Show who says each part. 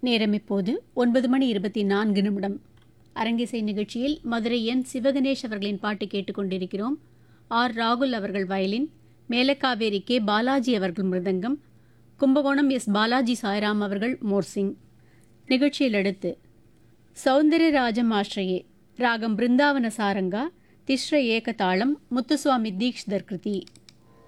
Speaker 1: நேரம் இப்போது 9:24 அரங்கிசை நிகழ்ச்சியில் மதுரை என் சிவகணேஷ் அவர்களின் பாட்டு கேட்டுக்கொண்டிருக்கிறோம். ஆர் ராகுல் அவர்கள் வயலின், மேலக்காவேரி கே பாலாஜி அவர்கள் மிருதங்கம், கும்பகோணம் எஸ் பாலாஜி சாய்ராம் அவர்கள் மோர்சிங். நிகழ்ச்சியில் அடுத்து சௌந்தரராஜம் ஆශ්‍රயே ராகம் பிருந்தாவன சாரங்கா, திஸ்ர ஏக தாளம், முத்துசுவாமி தீக்ஷிதர் கிருதி.